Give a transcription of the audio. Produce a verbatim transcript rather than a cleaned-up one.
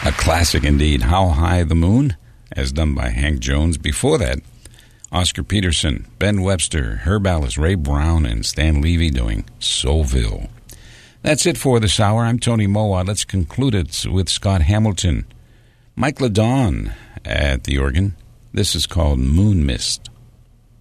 A classic indeed, How High the Moon, as done by Hank Jones. Before that, Oscar Peterson, Ben Webster, Herb Allis, Ray Brown, and Stan Levy doing Soulville. That's it for this hour. I'm Tony Moa. Let's conclude it with Scott Hamilton. Mike LeDon at the organ. This is called Moon Mist.